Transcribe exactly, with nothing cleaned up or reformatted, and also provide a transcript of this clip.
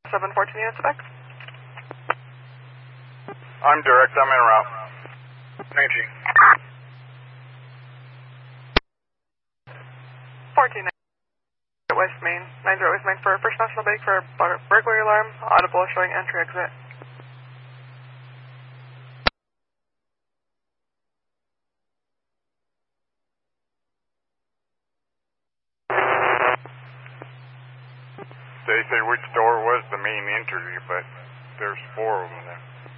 seven fourteen units back. I'm direct, I'm en route. nineteen. fourteen West Main, nine zero West Main for First National Bank for burglary alarm, audible showing entry exit. They say which door was the main entry, but there's four of them there.